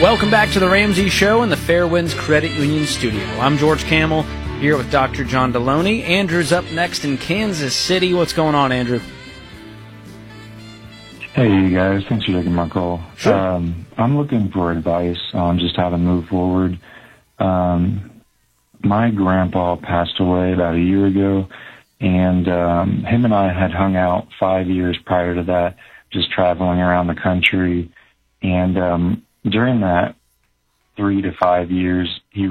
Welcome back to the Ramsey Show in the Fairwinds Credit Union studio. I'm George Camel here with Dr. John Deloney. Andrew's up next in Kansas City. What's going on, Andrew? Hey, you guys. Thanks for taking my call. Sure. I'm looking for advice on just how to move forward. My grandpa passed away about a year ago, and him and I had hung out 5 years prior to that, just traveling around the country. And during that 3 to 5 years, he